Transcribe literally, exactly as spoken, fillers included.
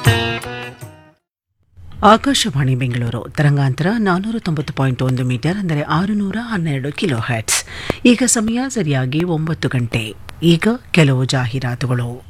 ಆಕಾಶವಾಣಿ ಬೆಂಗಳೂರು ತರಂಗಾಂತರ ನಾನ್ನೂರ ತೊಂಬತ್ತು ಪಾಯಿಂಟ್ ಒಂದು ಮೀಟರ್ ಅಂದರೆ ಆರುನೂರ ಹನ್ನೆರಡು ಕಿಲೋ ಹರ್ಟ್ಸ್. ಈಗ ಸಮಯ ಸರಿಯಾಗಿ ಒಂಬತ್ತು ಗಂಟೆ. ಈಗ ಕೆಲವು ಜಾಹೀರಾತುಗಳು.